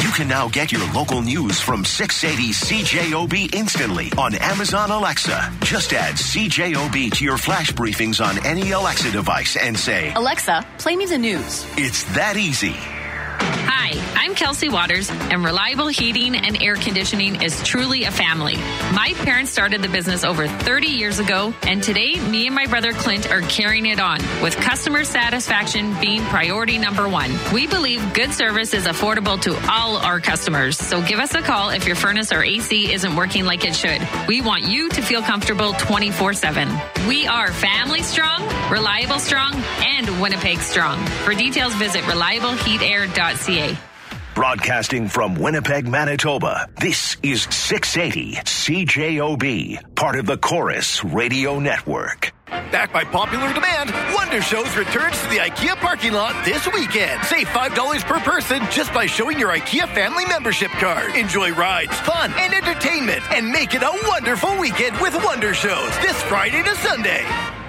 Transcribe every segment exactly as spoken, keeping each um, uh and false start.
You can now get your local news from six eighty C J O B instantly on Amazon Alexa. Just add C J O B to your flash briefings on any Alexa device and say, Alexa, play me the news. It's that easy. Hi, I'm Kelsey Waters, and Reliable Heating and Air Conditioning is truly a family. My parents started the business over thirty years ago, and today, me and my brother Clint are carrying it on, with customer satisfaction being priority number one. We believe good service is affordable to all our customers, so give us a call if your furnace or A C isn't working like it should. We want you to feel comfortable twenty-four seven. We are family strong, reliable strong, and Winnipeg strong. For details, visit reliable heat air dot c a. Broadcasting from Winnipeg, Manitoba, this is six eighty C J O B, part of the Chorus Radio Network. Backed by popular demand, Wonder Shows returns to the IKEA parking lot this weekend. Save five dollars per person just by showing your IKEA family membership card. Enjoy rides, fun, and entertainment, and make it a wonderful weekend with Wonder Shows this Friday to Sunday.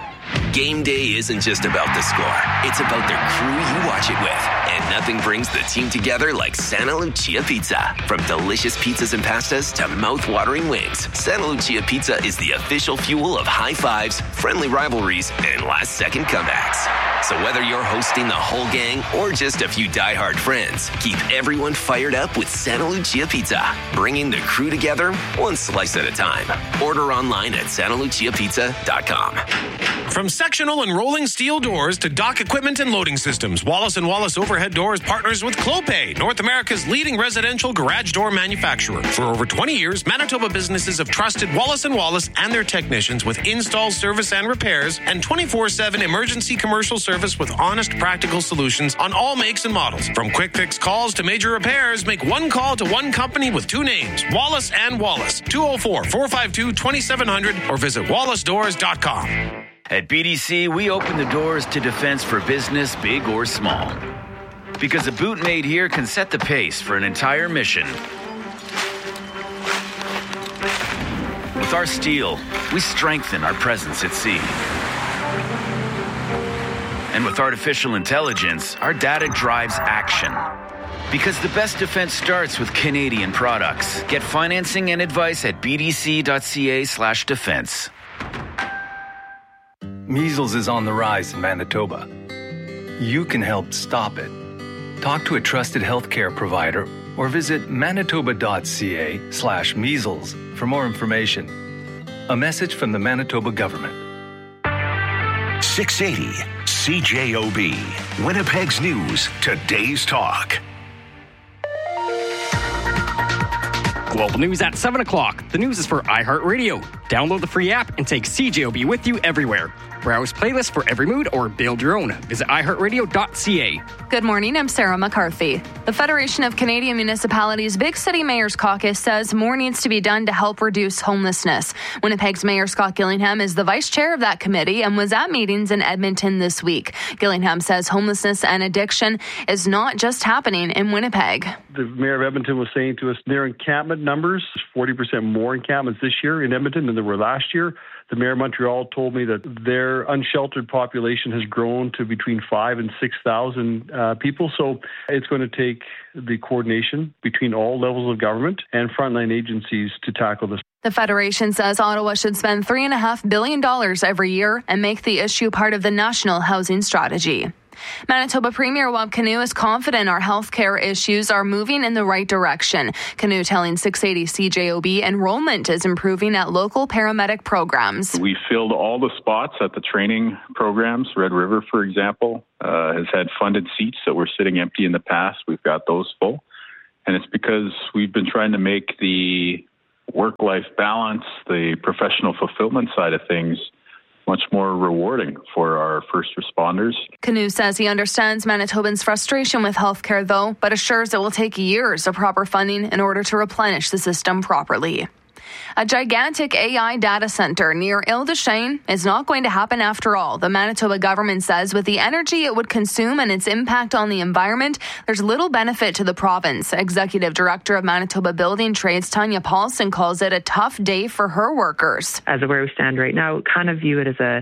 Game day isn't just about the score. It's about the crew you watch it with. And nothing brings the team together like Santa Lucia Pizza. From delicious pizzas and pastas to mouth-watering wings, Santa Lucia Pizza is the official fuel of high fives, friendly rivalries, and last-second comebacks. So whether you're hosting the whole gang or just a few diehard friends, keep everyone fired up with Santa Lucia Pizza, bringing the crew together one slice at a time. Order online at santa lucia pizza dot com. From sectional and rolling steel doors to dock equipment and loading systems, Wallace and Wallace Overhead Doors partners with Clopay, North America's leading residential garage door manufacturer. For over twenty years, Manitoba businesses have trusted Wallace and Wallace and their technicians with install, service, and repairs, and twenty-four seven emergency commercial service with honest, practical solutions on all makes and models. From quick fix calls to major repairs, make one call to one company with two names, Wallace and Wallace, two oh four, four five two, two seven zero zero, or visit wallace doors dot com. At B D C, we open the doors to defense for business, big or small. Because a boot made here can set the pace for an entire mission. With our steel, we strengthen our presence at sea. And with artificial intelligence, our data drives action. Because the best defense starts with Canadian products. Get financing and advice at b d c dot c a slash defense. Measles is on the rise in Manitoba. You can help stop it. Talk to a trusted healthcare provider or visit manitoba dot c a slash measles for more information. A message from the Manitoba government. six eighty C J O B, Winnipeg's News, Today's Talk. Global News at seven o'clock. The news is for iHeartRadio. Download the free app and take C J O B with you everywhere. Browse playlists for every mood or build your own. Visit i heart radio dot c a. Good morning, I'm Sarah McCarthy. The Federation of Canadian Municipalities Big City Mayors Caucus says more needs to be done to help reduce homelessness. Winnipeg's Mayor Scott Gillingham is the vice chair of that committee and was at meetings in Edmonton this week. Gillingham says homelessness and addiction is not just happening in Winnipeg. The mayor of Edmonton was saying to us their encampment numbers, forty percent more encampments this year in Edmonton than there were last year. The mayor of Montreal told me that their unsheltered population has grown to between five and six thousand uh, people. So it's going to take the coordination between all levels of government and frontline agencies to tackle this. The Federation says Ottawa should spend three point five billion dollars every year and make the issue part of the national housing strategy. Manitoba Premier Wab Kinew is confident our healthcare issues are moving in the right direction. Kinew telling six eighty C J O B enrollment is improving at local paramedic programs. We filled all the spots at the training programs. Red River, for example, uh, has had funded seats that were sitting empty in the past. We've got those full. And it's because we've been trying to make the work-life balance, the professional fulfillment side of things, much more rewarding for our first responders. Kinew says he understands Manitobans' frustration with healthcare, though, but assures it will take years of proper funding in order to replenish the system properly. A gigantic A I data center near Ile-des-Chênes is not going to happen after all. The Manitoba government says with the energy it would consume and its impact on the environment, there's little benefit to the province. Executive Director of Manitoba Building Trades, Tanya Paulson, calls it a tough day for her workers. As of where we stand right now, kind of view it as a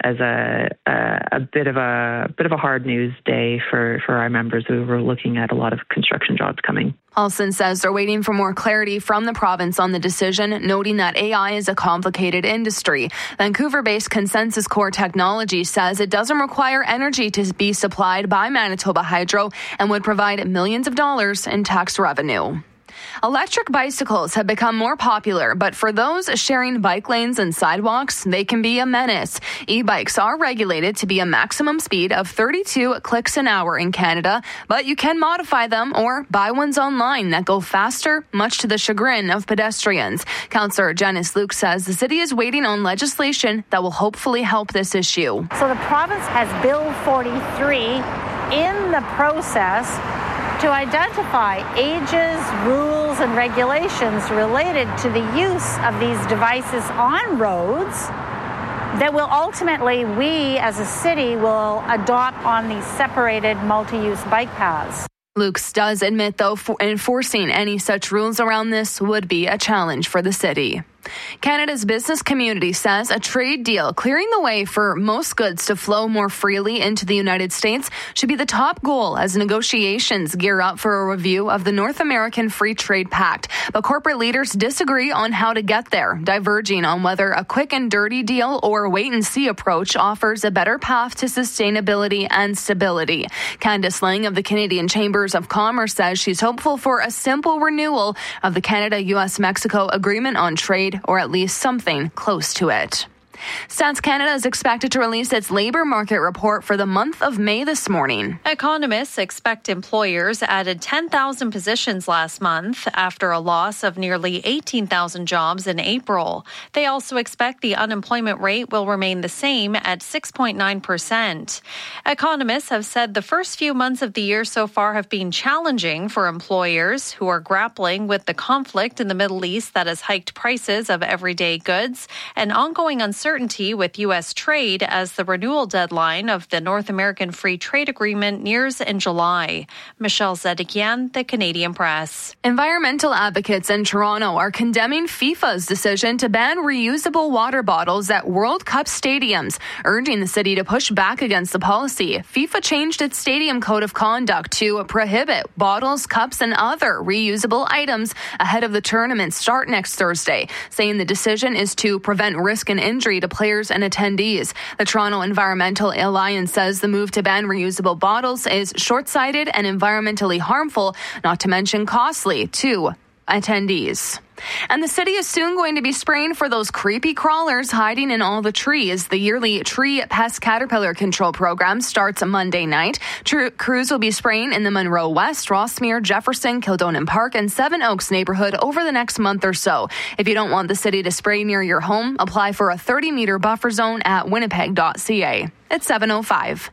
as a, a a bit of a bit of a hard news day for, for our members who were looking at a lot of construction jobs coming. Halson says they're waiting for more clarity from the province on the decision, noting that A I is a complicated industry. Vancouver-based Consensus Core Technology says it doesn't require energy to be supplied by Manitoba Hydro and would provide millions of dollars in tax revenue. Electric bicycles have become more popular, but for those sharing bike lanes and sidewalks, they can be a menace. E-bikes are regulated to be a maximum speed of thirty-two clicks an hour in Canada, but you can modify them or buy ones online that go faster, much to the chagrin of pedestrians. Councillor Janice Luke says the city is waiting on legislation that will hopefully help this issue. So the province has Bill forty-three in the process to identify ages, rules, and regulations related to the use of these devices on roads that will ultimately, we as a city will adopt on these separated multi-use bike paths. Lukes does admit, though, for enforcing any such rules around this would be a challenge for the city. Canada's business community says a trade deal clearing the way for most goods to flow more freely into the United States should be the top goal as negotiations gear up for a review of the North American Free Trade Pact. But corporate leaders disagree on how to get there, diverging on whether a quick and dirty deal or wait-and-see approach offers a better path to sustainability and stability. Candice Lang of the Canadian Chambers of Commerce says she's hopeful for a simple renewal of the Canada-U S Mexico Agreement on Trade, or at least something close to it. Stats Canada is expected to release its labour market report for the month of May this morning. Economists expect employers added ten thousand positions last month after a loss of nearly eighteen thousand jobs in April. They also expect the unemployment rate will remain the same at six point nine percent. Economists have said the first few months of the year so far have been challenging for employers who are grappling with the conflict in the Middle East that has hiked prices of everyday goods and ongoing uncertainty Uncertainty with U S trade as the renewal deadline of the North American Free Trade Agreement nears in July. Michelle Zedekian, The Canadian Press. Environmental advocates in Toronto are condemning FIFA's decision to ban reusable water bottles at World Cup stadiums, urging the city to push back against the policy. FIFA changed its stadium code of conduct to prohibit bottles, cups, and other reusable items ahead of the tournament start next Thursday, saying the decision is to prevent risk and injury to players and attendees. The Toronto Environmental Alliance says the move to ban reusable bottles is short-sighted and environmentally harmful, not to mention costly to attendees. And the city is soon going to be spraying for those creepy crawlers hiding in all the trees. The yearly Tree Pest Caterpillar Control Program starts Monday night. True, crews will be spraying in the Monroe West, Rossmere, Jefferson, Kildonan Park, and Seven Oaks neighborhood over the next month or so. If you don't want the city to spray near your home, apply for a thirty-meter buffer zone at winnipeg dot c a. It's seven oh five.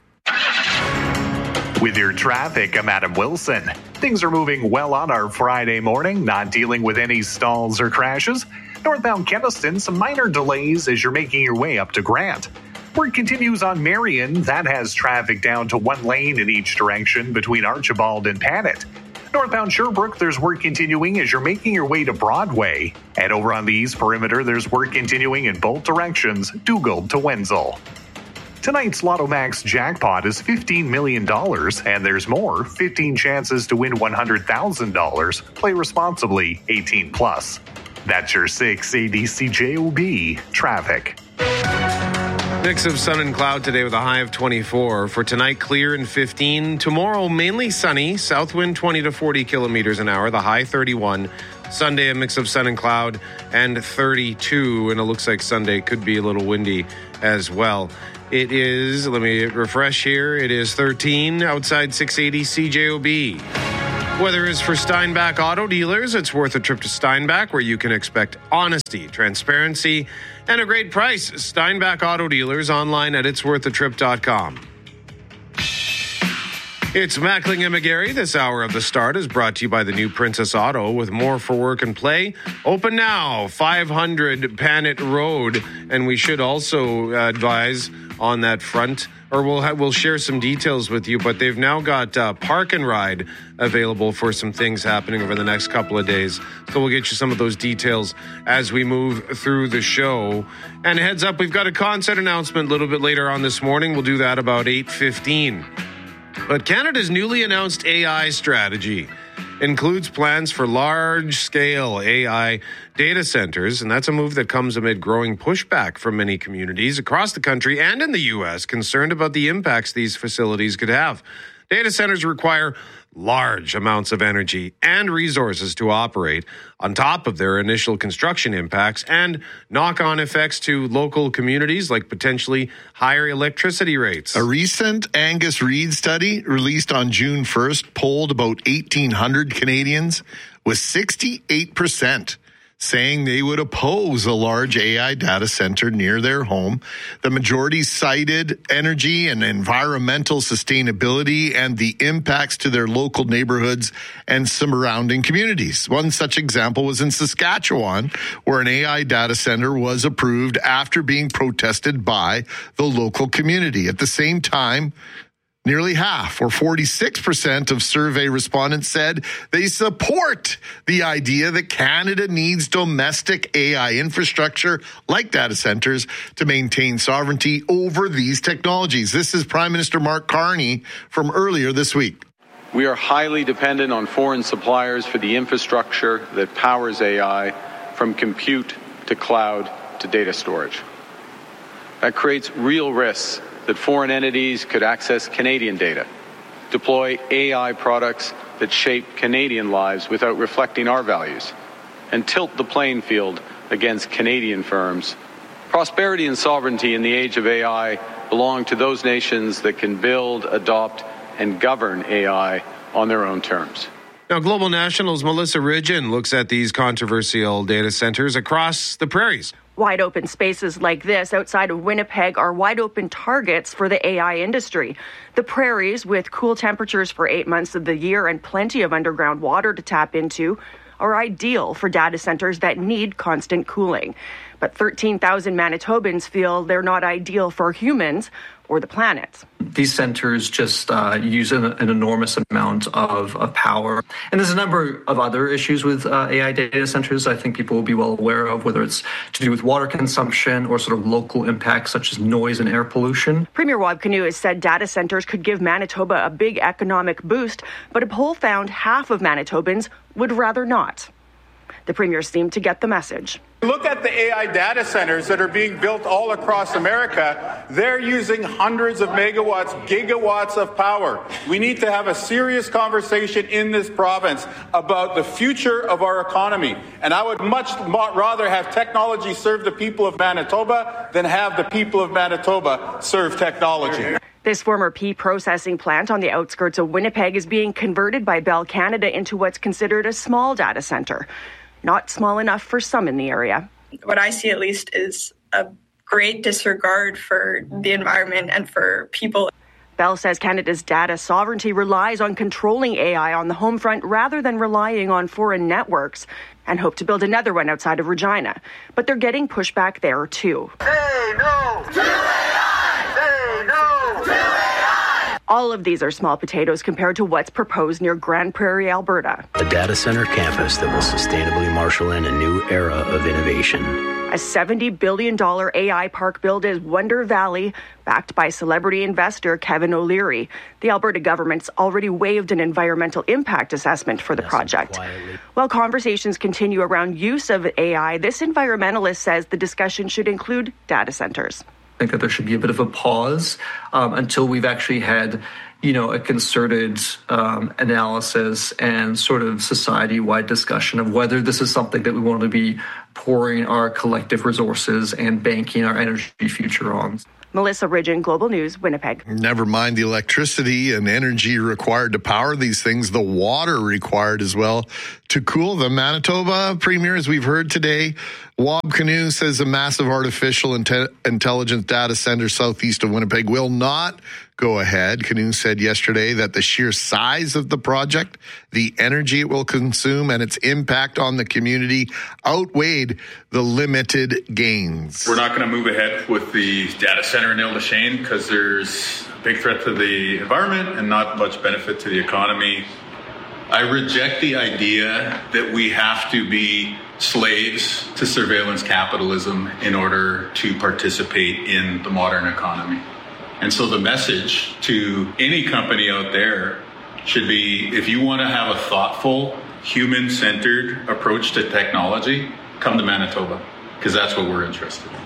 With your traffic, I'm Adam Wilson. Things are moving well on our Friday morning, not dealing with any stalls or crashes. Northbound Keniston, some minor delays as you're making your way up to Grant. Work continues on Marion. That has traffic down to one lane in each direction between Archibald and Panet. Northbound Sherbrooke, there's work continuing as you're making your way to Broadway. And over on the East Perimeter, there's work continuing in both directions, Dugald to Wenzel. Tonight's Lotto Max jackpot is fifteen million dollars, and there's more, fifteen chances to win one hundred thousand dollars. Play responsibly, eighteen plus. That's your six eighty C J O B traffic. Mix of sun and cloud today with a high of twenty-four. For tonight, clear and fifteen. Tomorrow, mainly sunny. South wind twenty to forty kilometers an hour. The high thirty-one. Sunday, a mix of sun and cloud and thirty-two. And it looks like Sunday could be a little windy as well. It is, let me refresh here, it is thirteen outside six eighty C J O B. Weather is for Steinbach Auto Dealers. It's worth a trip to Steinbach, where you can expect honesty, transparency, and a great price. Steinbach Auto Dealers, online at its worth a trip dot com. It's Mackling and McGarry. This hour of The Start is brought to you by the new Princess Auto with more for work and play. Open now, five hundred Panet Road. And we should also advise on that front, or we'll ha- we'll share some details with you. But they've now got uh, Park and Ride available for some things happening over the next couple of days. So we'll get you some of those details as we move through the show. And heads up, we've got a concert announcement a little bit later on this morning. We'll do that about eight fifteen. But Canada's newly announced A I strategy includes plans for large-scale A I data centers, and that's a move that comes amid growing pushback from many communities across the country and in the U S concerned about the impacts these facilities could have. Data centers require large amounts of energy and resources to operate, on top of their initial construction impacts and knock-on effects to local communities, like potentially higher electricity rates. A recent Angus Reid study released on June first polled about eighteen hundred Canadians, with sixty-eight percent saying they would oppose a large A I data center near their home. The majority cited energy and environmental sustainability and the impacts to their local neighborhoods and surrounding communities. One such example was in Saskatchewan, where an A I data center was approved after being protested by the local community. At the same time, nearly half, or forty-six percent of survey respondents said they support the idea that Canada needs domestic A I infrastructure like data centers to maintain sovereignty over these technologies. This is Prime Minister Mark Carney from earlier this week. We are highly dependent on foreign suppliers for the infrastructure that powers A I, from compute to cloud to data storage. That creates real risks that foreign entities could access Canadian data, deploy A I products that shape Canadian lives without reflecting our values, and tilt the playing field against Canadian firms. Prosperity and sovereignty in the age of A I belong to those nations that can build, adopt, and govern A I on their own terms. Now, Global National's Melissa Ridgen looks at these controversial data centers across the prairies. Wide open spaces like this outside of Winnipeg are wide open targets for the A I industry. The prairies, with cool temperatures for eight months of the year and plenty of underground water to tap into, are ideal for data centers that need constant cooling. But thirteen thousand Manitobans feel they're not ideal for humans or the planet. These centers just uh, use an, an enormous amount of, of power. And there's a number of other issues with uh, A I data centers I think people will be well aware of, whether it's to do with water consumption or sort of local impacts such as noise and air pollution. Premier Rob Kanu has said data centers could give Manitoba a big economic boost, but a poll found half of Manitobans would rather not. The Premier seemed to get the message. Look at the A I data centers that are being built all across America. They're using hundreds of megawatts, gigawatts of power. We need to have a serious conversation in this province about the future of our economy. And I would much rather have technology serve the people of Manitoba than have the people of Manitoba serve technology. This former pea processing plant on the outskirts of Winnipeg is being converted by Bell Canada into what's considered a small data center. Not small enough for some in the area. What I see, at least, is a great disregard for the environment and for people. Bell says Canada's data sovereignty relies on controlling A I on the home front rather than relying on foreign networks, and hope to build another one outside of Regina. But they're getting pushback there, too. Say no to A I! Say no to A I! All of these are small potatoes compared to what's proposed near Grand Prairie, Alberta. A data center campus that will sustainably marshal in a new era of innovation. A seventy billion dollars A I park built at Wonder Valley, backed by celebrity investor Kevin O'Leary. The Alberta government's already waived an environmental impact assessment for the project. While conversations continue around use of A I, this environmentalist says the discussion should include data centers. I think that there should be a bit of a pause um, until we've actually had, you know, a concerted um, analysis and sort of society-wide discussion of whether this is something that we want to be pouring our collective resources and banking our energy future on. Melissa Ridgen, Global News, Winnipeg. Never mind the electricity and energy required to power these things, the water required as well to cool them. Manitoba Premier, as we've heard today, Wab Kinew says a massive artificial inte- intelligence data center southeast of Winnipeg will not go ahead. Canoe said yesterday that the sheer size of the project, the energy it will consume, and its impact on the community outweighed the limited gains. We're not going to move ahead with the data center in Ile-des-Chênes because there's a big threat to the environment and not much benefit to the economy. I reject the idea that we have to be slaves to surveillance capitalism in order to participate in the modern economy. And so the message to any company out there should be, if you want to have a thoughtful, human-centered approach to technology, come to Manitoba, because that's what we're interested in.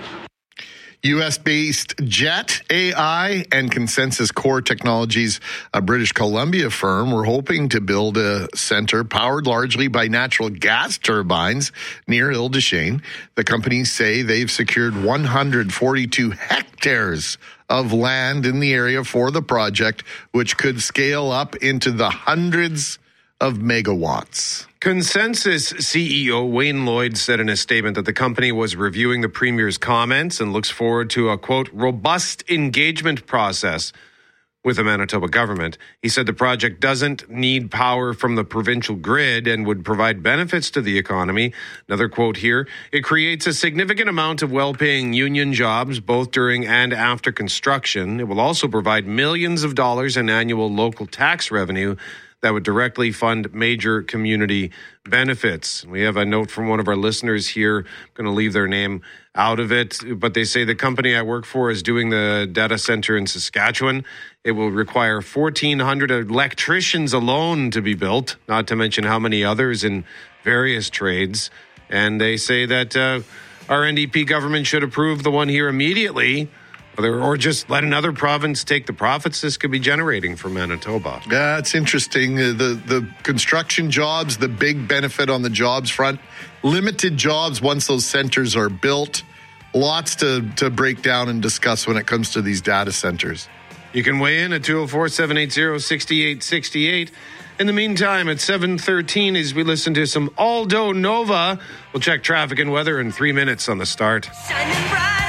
U S-based Jet A I and Consensus Core Technologies, a British Columbia firm, were hoping to build a center powered largely by natural gas turbines near Ile-des-Chênes. The companies say they've secured one hundred forty-two hectares of land in the area for the project, which could scale up into the hundreds of megawatts. Consensus C E O Wayne Lloyd said in a statement that the company was reviewing the Premier's comments and looks forward to a, quote, robust engagement process with the Manitoba government. He said the project doesn't need power from the provincial grid and would provide benefits to the economy. Another quote here, it creates a significant amount of well-paying union jobs both during and after construction. It will also provide millions of dollars in annual local tax revenue that would directly fund major community benefits. We have a note from one of our listeners here. I'm going to leave their name out of it, but they say the company I work for is doing the data center in Saskatchewan. It will require fourteen hundred electricians alone to be built, not to mention how many others in various trades. And they say that uh, our N D P government should approve the one here immediately, or just let another province take the profits this could be generating for Manitoba. Yeah, it's interesting. Uh, the, the construction jobs, the big benefit on the jobs front, limited jobs once those centers are built. Lots to, to break down and discuss when it comes to these data centers. You can weigh in at two oh four, seven eight zero, six eight six eight. In the meantime, at seven thirteen, as we listen to some Aldo Nova, we'll check traffic and weather in three minutes on the start. Shining bright.